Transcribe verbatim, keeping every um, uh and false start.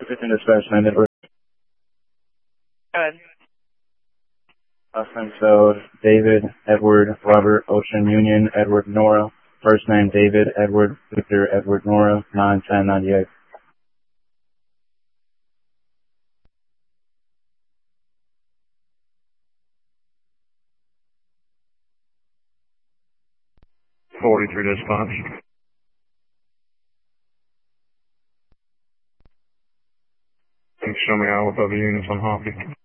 fifteen dispatch, nine Edward. Go ahead. Last name spelled David, Edward, Robert, Ocean, Union, Edward, Nora. First name David, Edward, Victor, Edward, Nora, nine ten ninety-eight. forty-three dispatch. Can you show me out with other units on Hoppy?